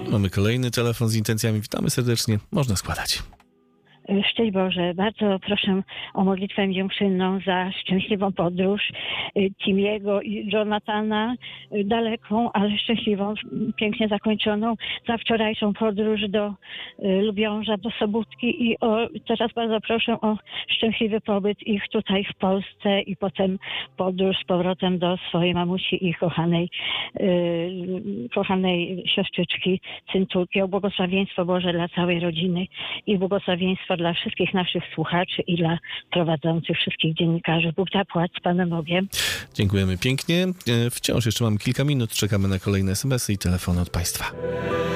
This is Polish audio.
Mamy kolejny telefon z intencjami. Witamy serdecznie. Można składać. Szczęść Boże, bardzo proszę o modlitwę dziękczynną za szczęśliwą podróż Timiego i Jonathana, daleką, ale szczęśliwą, pięknie zakończoną, za wczorajszą podróż do Lubiąża, do Sobótki i teraz bardzo proszę o szczęśliwy pobyt ich tutaj w Polsce i potem podróż z powrotem do swojej mamusi i kochanej siostrzyczki, Cyntulki, o błogosławieństwo Boże dla całej rodziny i błogosławieństwo dla wszystkich naszych słuchaczy i dla prowadzących wszystkich dziennikarzy. Bóg zapłać z Panem Bogiem. Dziękujemy pięknie. Wciąż jeszcze mamy kilka minut. Czekamy na kolejne SMS-y i telefony od Państwa.